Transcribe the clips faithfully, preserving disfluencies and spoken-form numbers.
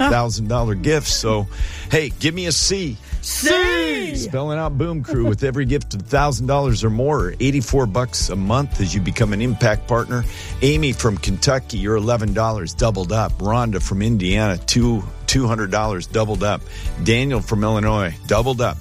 one thousand dollars gifts. So, hey, give me a C. C! Spelling out Boom Crew with every gift of one thousand dollars or more, eighty-four bucks a month as you become an Impact Partner. Amy from Kentucky, you're eleven dollars, doubled up. Rhonda from Indiana, two, two hundred dollars, doubled up. Daniel from Illinois, doubled up.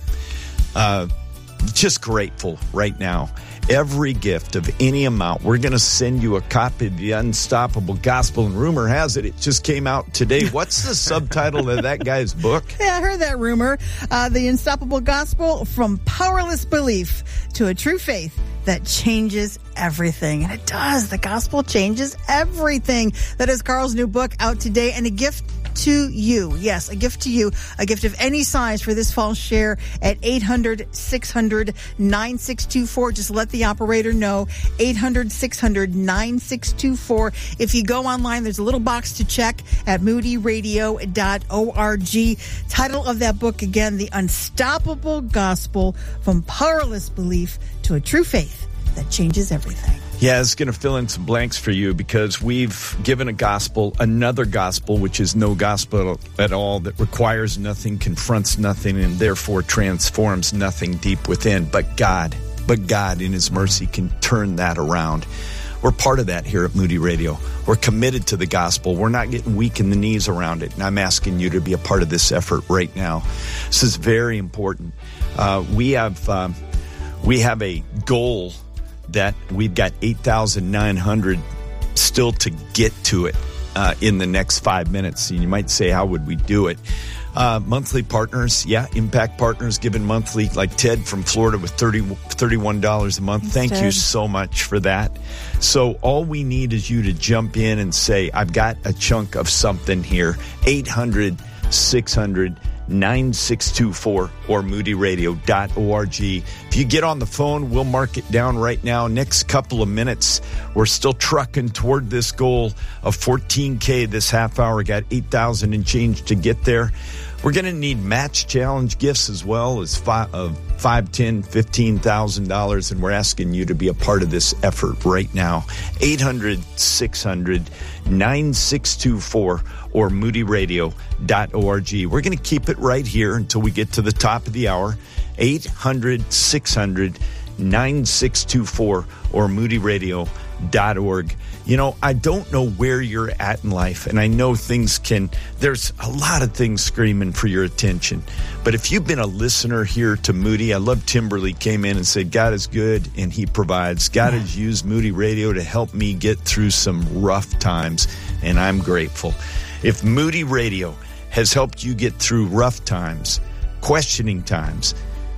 Uh, just grateful right now. Every gift of any amount, we're going to send you a copy of The Unstoppable Gospel. And rumor has it, it just came out today. What's the subtitle of that guy's book? Yeah, I heard that rumor. Uh, the Unstoppable Gospel, From Powerless Belief to a True Faith That Changes Everything. And it does. The gospel changes everything. That is Carl's new book out today, and a gift to you. Yes, a gift to you. A gift of any size for this fall share at eight hundred, six hundred, nine six two four. Just let the operator know. eight hundred, six hundred, nine six two four. If you go online, there's a little box to check at moody radio dot org. Title of that book again, The Unstoppable Gospel, From Powerless Belief to a True Faith That Changes Everything. Yeah, it's going to fill in some blanks for you because we've given a gospel, another gospel, which is no gospel at all, that requires nothing, confronts nothing, and therefore transforms nothing deep within. But God, but God in His mercy can turn that around. We're part of that here at Moody Radio. We're committed to the gospel. We're not getting weak in the knees around it. And I'm asking you to be a part of this effort right now. This is very important. Uh, we have um, we have a goal that we've got eight thousand nine hundred still to get to it uh, in the next five minutes. And you might say, how would we do it? Uh, monthly partners, yeah, Impact Partners given monthly, like Ted from Florida with thirty, thirty-one dollars a month. Thanks, Thank Ted. you so much for that. So all we need is you to jump in and say, I've got a chunk of something here. eight hundred, six hundred, nine six two four or moody radio dot org. If you get on the phone, we'll mark it down right now. Next couple of minutes, we're still trucking toward this goal of fourteen K this half hour. Got eight thousand and change to get there. We're going to need match challenge gifts as well as five, uh, five, ten, fifteen thousand dollars, and we're asking you to be a part of this effort right now. eight hundred, six hundred, nine six two four or moody radio dot org. We're going to keep it right here until we get to the top of the hour. eight hundred, six hundred, nine six two four or moody radio dot org. You know, I don't know where you're at in life, and I know things can, there's a lot of things screaming for your attention. But if you've been a listener here to Moody, I love Timberly came in and said, God is good and He provides. God has used Moody Radio to help me get through some rough times, and I'm grateful. If Moody Radio has helped you get through rough times, questioning times,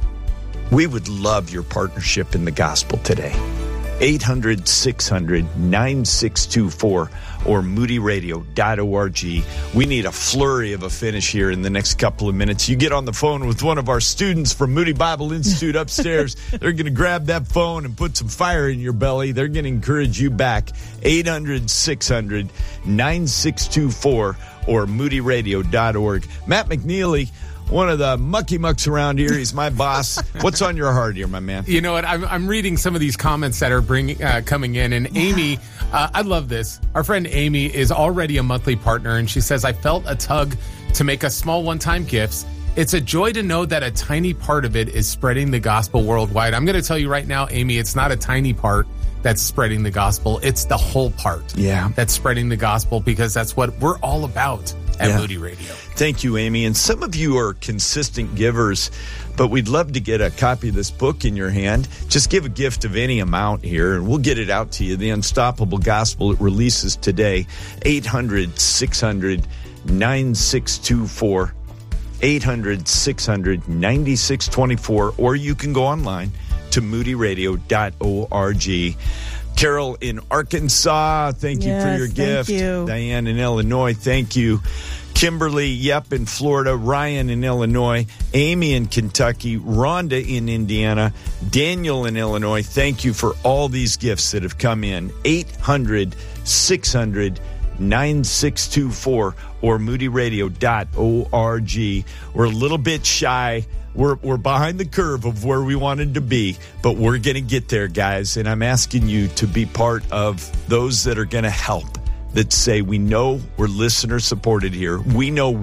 we would love your partnership in the gospel today. eight hundred, six hundred, nine six two four or moody radio dot org. We need a flurry of a finish here in the next couple of minutes. You get on the phone with one of our students from Moody Bible Institute upstairs. They're going to grab that phone and put some fire in your belly. They're going to encourage you back. eight hundred, six hundred, nine six two four or moody radio dot org. Matt McNeely, one of the mucky mucks around here. He's my boss. What's on your heart here, my man? You know what? I'm, I'm reading some of these comments that are bringing uh, coming in, and Amy, uh, I love this. Our friend Amy is already a monthly partner, and she says, I felt a tug to make us small one-time gifts. It's a joy to know that a tiny part of it is spreading the gospel worldwide. I'm going to tell you right now, Amy, it's not a tiny part that's spreading the gospel. It's the whole part yeah. that's spreading the gospel, because that's what we're all about at yeah. Moody Radio. Thank you, Amy. And some of you are consistent givers, but we'd love to get a copy of this book in your hand. Just give a gift of any amount here, and we'll get it out to you. The Unstoppable Gospel, it releases today. eight hundred, six hundred, nine six two four, eight hundred, six hundred, nine six two four, or you can go online to moody radio dot org. Carol in Arkansas, thank you yes, for your thank gift. You. Diane in Illinois, thank you. Kimberly, yep, in Florida. Ryan in Illinois. Amy in Kentucky. Rhonda in Indiana. Daniel in Illinois. Thank you for all these gifts that have come in. eight hundred, six hundred, nine six two four or moody radio dot org. We're a little bit shy. We're we're behind the curve of where we wanted to be, but we're going to get there, guys. And I'm asking you to be part of those that are going to help, that say, we know we're listener supported here. We know